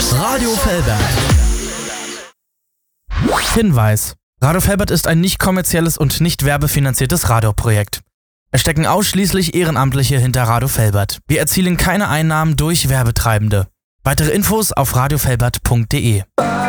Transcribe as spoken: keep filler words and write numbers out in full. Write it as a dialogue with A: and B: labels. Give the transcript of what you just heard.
A: Radio Velbert. Hinweis: Radio Velbert ist ein nicht kommerzielles und nicht werbefinanziertes Radioprojekt. Es stecken ausschließlich Ehrenamtliche hinter Radio Velbert. Wir erzielen keine Einnahmen durch Werbetreibende. Weitere Infos auf radio velbert punkt de.